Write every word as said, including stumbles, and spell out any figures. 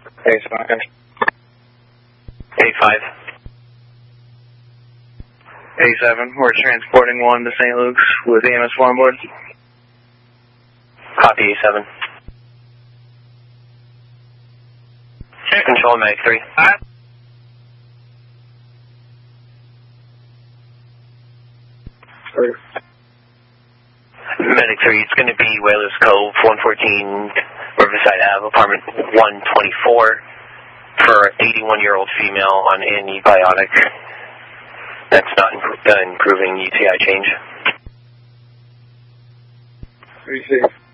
Hey, seven. A five. A seven, we're transporting one to Saint Luke's with E M S four on board. Copy, A seven. Control, Medic three. Alright. Medic three, it's going to be Whalers Cove, one fourteen Riverside Avenue, apartment one twenty-four, for eighty-one-year-old female on antibiotic. That's not imp- uh, improving U T I change. Receive.